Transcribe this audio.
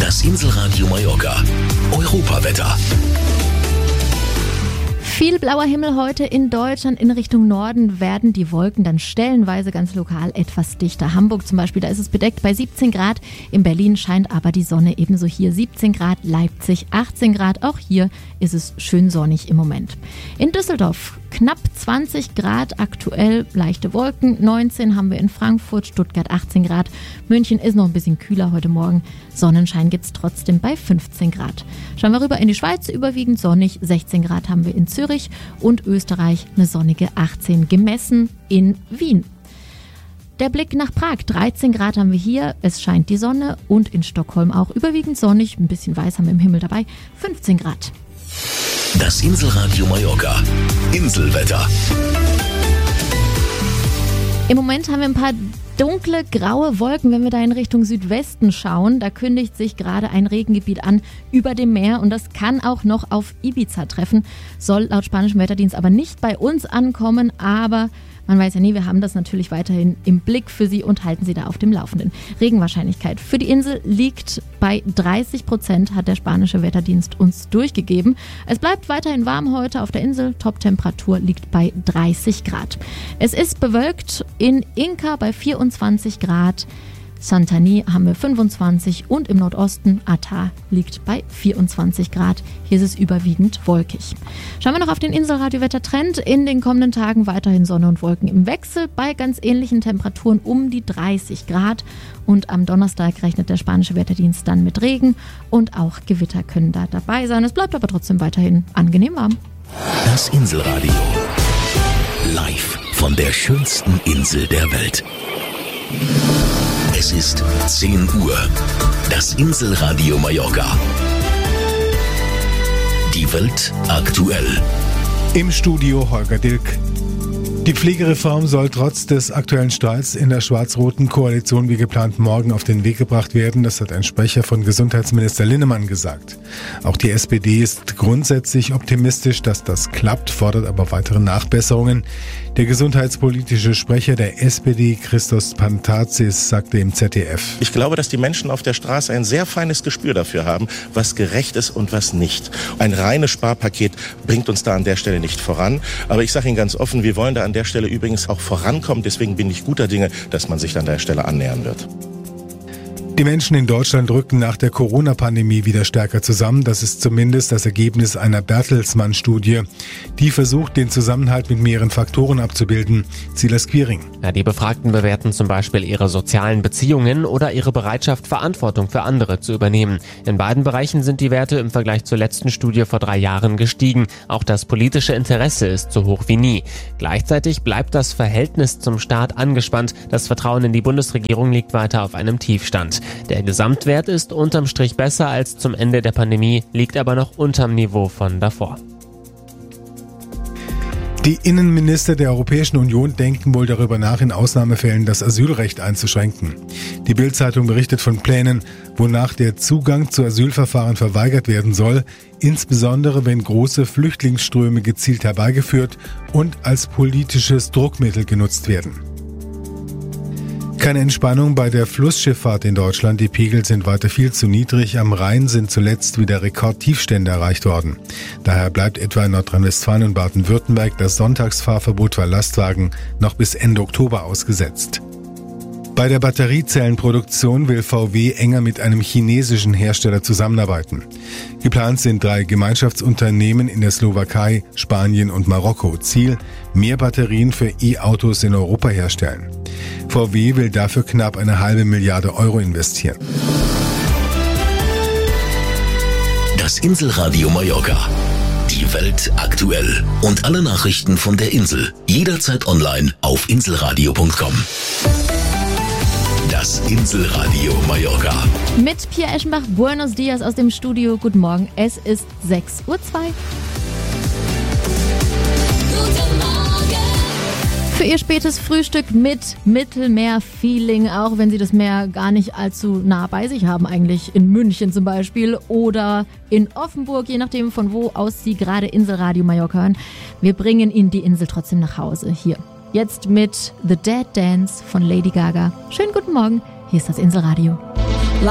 Das Inselradio Mallorca. Europawetter. Viel blauer Himmel heute in Deutschland. In Richtung Norden werden die Wolken dann stellenweise ganz lokal etwas dichter. Hamburg zum Beispiel, da ist es bedeckt bei 17 Grad. In Berlin scheint aber die Sonne, ebenso hier 17 Grad. Leipzig 18 Grad. Auch hier ist es schön sonnig im Moment. In Düsseldorf knapp 20 Grad aktuell, leichte Wolken. 19 haben wir in Frankfurt, Stuttgart 18 Grad. München ist noch ein bisschen kühler heute Morgen. Sonnenschein gibt es trotzdem bei 15 Grad. Schauen wir rüber in die Schweiz, überwiegend sonnig. 16 Grad haben wir in Zürich und Österreich eine sonnige 18, gemessen in Wien. Der Blick nach Prag, 13 Grad haben wir hier, es scheint die Sonne und in Stockholm auch überwiegend sonnig, ein bisschen weiß haben wir im Himmel dabei, 15 Grad. Das Inselradio Mallorca. Inselwetter. Im Moment haben wir ein paar dunkle, graue Wolken, wenn wir da in Richtung Südwesten schauen. Da kündigt sich gerade ein Regengebiet an über dem Meer und das kann auch noch auf Ibiza treffen. Soll laut spanischem Wetterdienst aber nicht bei uns ankommen, aber man weiß ja nie, wir haben das natürlich weiterhin im Blick für Sie und halten Sie da auf dem Laufenden. Regenwahrscheinlichkeit für die Insel liegt bei 30%, hat der spanische Wetterdienst uns durchgegeben. Es bleibt weiterhin warm heute auf der Insel. Toptemperatur liegt bei 30 Grad. Es ist bewölkt in Inca bei 24 Grad. Santani haben wir 25 und im Nordosten Atar liegt bei 24 Grad. Hier ist es überwiegend wolkig. Schauen wir noch auf den Inselradio-Wettertrend. In den kommenden Tagen weiterhin Sonne und Wolken im Wechsel bei ganz ähnlichen Temperaturen um die 30 Grad. Und am Donnerstag rechnet der spanische Wetterdienst dann mit Regen und auch Gewitter können da dabei sein. Es bleibt aber trotzdem weiterhin angenehm warm. Das Inselradio. Live von der schönsten Insel der Welt. Es ist 10 Uhr. Das Inselradio Mallorca. Die Welt aktuell. Im Studio Holger Dilk. Die Pflegereform soll trotz des aktuellen Streits in der schwarz-roten Koalition wie geplant morgen auf den Weg gebracht werden. Das hat ein Sprecher von Gesundheitsminister Linnemann gesagt. Auch die SPD ist grundsätzlich optimistisch, dass das klappt, fordert aber weitere Nachbesserungen. Der gesundheitspolitische Sprecher der SPD, Christos Pantazis, sagte im ZDF: Ich glaube, dass die Menschen auf der Straße ein sehr feines Gespür dafür haben, was gerecht ist und was nicht. Ein reines Sparpaket bringt uns da an der Stelle nicht voran. Aber ich sage Ihnen ganz offen, wir wollen da an der Stelle übrigens auch vorankommen. Deswegen bin ich guter Dinge, dass man sich an der Stelle annähern wird. Die Menschen in Deutschland rücken nach der Corona-Pandemie wieder stärker zusammen. Das ist zumindest das Ergebnis einer Bertelsmann-Studie. Die versucht, den Zusammenhalt mit mehreren Faktoren abzubilden. Silas Quiring. Ja, die Befragten bewerten zum Beispiel ihre sozialen Beziehungen oder ihre Bereitschaft, Verantwortung für andere zu übernehmen. In beiden Bereichen sind die Werte im Vergleich zur letzten Studie vor 3 Jahren gestiegen. Auch das politische Interesse ist so hoch wie nie. Gleichzeitig bleibt das Verhältnis zum Staat angespannt. Das Vertrauen in die Bundesregierung liegt weiter auf einem Tiefstand. Der Gesamtwert ist unterm Strich besser als zum Ende der Pandemie, liegt aber noch unterm Niveau von davor. Die Innenminister der Europäischen Union denken wohl darüber nach, in Ausnahmefällen das Asylrecht einzuschränken. Die Bild-Zeitung berichtet von Plänen, wonach der Zugang zu Asylverfahren verweigert werden soll, insbesondere wenn große Flüchtlingsströme gezielt herbeigeführt und als politisches Druckmittel genutzt werden. Keine Entspannung bei der Flussschifffahrt in Deutschland. Die Pegel sind weiter viel zu niedrig. Am Rhein sind zuletzt wieder Rekordtiefstände erreicht worden. Daher bleibt etwa in Nordrhein-Westfalen und Baden-Württemberg das Sonntagsfahrverbot für Lastwagen noch bis Ende Oktober ausgesetzt. Bei der Batteriezellenproduktion will VW enger mit einem chinesischen Hersteller zusammenarbeiten. Geplant sind 3 Gemeinschaftsunternehmen in der Slowakei, Spanien und Marokko. Ziel: mehr Batterien für E-Autos in Europa herstellen. VW will dafür knapp 1,5 Milliarde Euro investieren. Das Inselradio Mallorca. Die Welt aktuell. Und alle Nachrichten von der Insel. Jederzeit online auf inselradio.com. Das Inselradio Mallorca. Mit Pia Eschenbach, Buenos Dias aus dem Studio. Guten Morgen, es ist 6:02 Uhr. Für Ihr spätes Frühstück mit Mittelmeer-Feeling, auch wenn Sie das Meer gar nicht allzu nah bei sich haben, eigentlich in München zum Beispiel oder in Offenburg, je nachdem von wo aus Sie gerade Inselradio Mallorca hören. Wir bringen Ihnen die Insel trotzdem nach Hause. Hier, jetzt mit The Dead Dance von Lady Gaga. Schönen guten Morgen, hier ist das Inselradio.